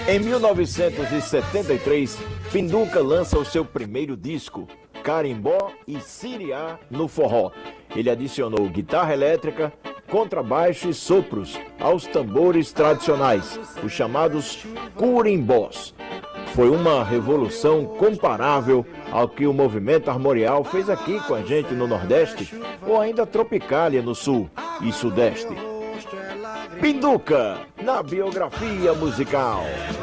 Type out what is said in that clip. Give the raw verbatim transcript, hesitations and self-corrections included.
Em mil novecentos e setenta e três, Pinduca lança o seu primeiro disco, Carimbó e Siriá no forró. Ele adicionou guitarra elétrica, contrabaixo e sopros aos tambores tradicionais, os chamados curimbós. Foi uma revolução comparável ao que o movimento armorial fez aqui com a gente no Nordeste, ou ainda Tropicália no Sul e Sudeste. Pinduca, na biografia musical.